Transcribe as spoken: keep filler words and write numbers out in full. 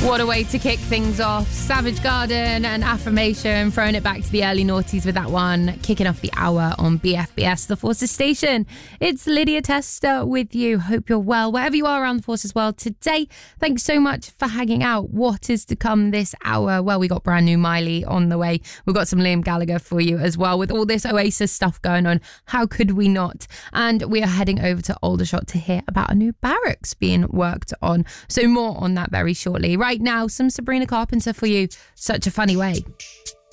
What a way to kick things off. Savage Garden and Affirmation, throwing it back to the early noughties with that one, kicking off the hour on B F B S, the Forces Station. It's Lydia Tester with you. Hope you're well, wherever you are around the Forces world today. Thanks so much for hanging out. What is to come this hour? Well, we got brand new Miley on the way. We've got some Liam Gallagher for you as well. With all this Oasis stuff going on, how could we not? And we are heading over to Aldershot to hear about a new barracks being worked on. So more on that very shortly. Right now, some Sabrina Carpenter for you. Such a Funny Way.